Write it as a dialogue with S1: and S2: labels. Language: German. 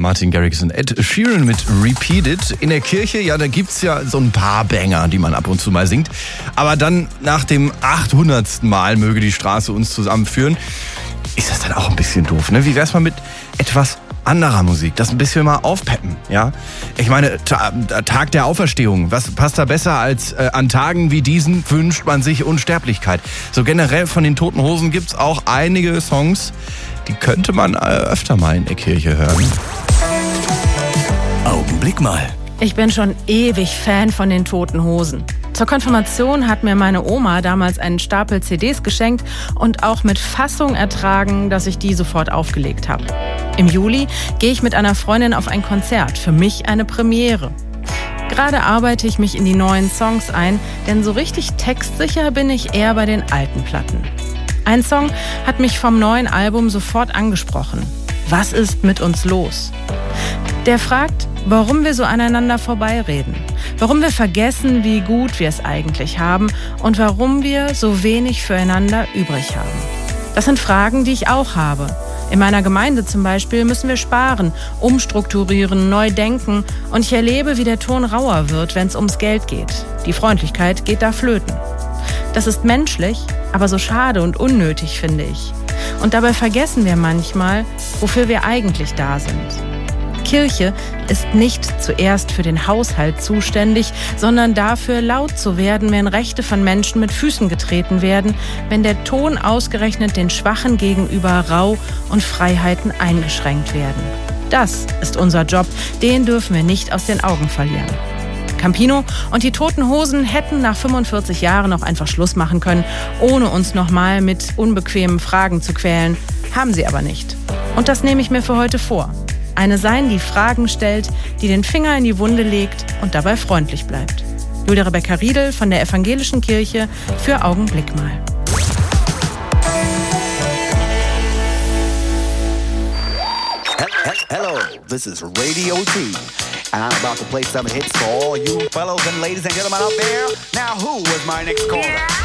S1: Martin Garrix und Ed Sheeran mit Repeat It. In der Kirche, ja, da gibt's ja so ein paar Banger, die man ab und zu mal singt. Aber dann nach dem 800. Mal möge die Straße uns zusammenführen, ist das dann auch ein bisschen doof, ne? Wie wär's mal mit etwas anderer Musik, das ein bisschen mal aufpeppen, ja? Ich meine, Tag der Auferstehung, was passt da besser als an Tagen wie diesen wünscht man sich Unsterblichkeit. So generell von den Toten Hosen gibt's auch einige Songs, die könnte man öfter mal in der Kirche hören.
S2: Augenblick mal.
S3: Ich bin schon ewig Fan von den Toten Hosen. Zur Konfirmation hat mir meine Oma damals einen Stapel CDs geschenkt und auch mit Fassung ertragen, dass ich die sofort aufgelegt habe. Im Juli gehe ich mit einer Freundin auf ein Konzert, für mich eine Premiere. Gerade arbeite ich mich in die neuen Songs ein, denn so richtig textsicher bin ich eher bei den alten Platten. Ein Song hat mich vom neuen Album sofort angesprochen. Was ist mit uns los? Der fragt, warum wir so aneinander vorbeireden, warum wir vergessen, wie gut wir es eigentlich haben und warum wir so wenig füreinander übrig haben. Das sind Fragen, die ich auch habe. In meiner Gemeinde zum Beispiel müssen wir sparen, umstrukturieren, neu denken und ich erlebe, wie der Ton rauer wird, wenn es ums Geld geht. Die Freundlichkeit geht da flöten. Das ist menschlich, aber so schade und unnötig, finde ich. Und dabei vergessen wir manchmal, wofür wir eigentlich da sind. Kirche ist nicht zuerst für den Haushalt zuständig, sondern dafür, laut zu werden, wenn Rechte von Menschen mit Füßen getreten werden, wenn der Ton ausgerechnet den Schwachen gegenüber rau und Freiheiten eingeschränkt werden. Das ist unser Job, den dürfen wir nicht aus den Augen verlieren. Campino und die Toten Hosen hätten nach 45 Jahren noch einfach Schluss machen können, ohne uns nochmal mit unbequemen Fragen zu quälen. Haben sie aber nicht. Und das nehme ich mir für heute vor. Eine sein, die Fragen stellt, die den Finger in die Wunde legt und dabei freundlich bleibt. Julia Rebecca Riedel von der Evangelischen Kirche für Augenblick mal.
S4: Hello, this is Radio T, and I'm about to play some hits for all you fellows and ladies and gentlemen out there. Now, who was my next caller?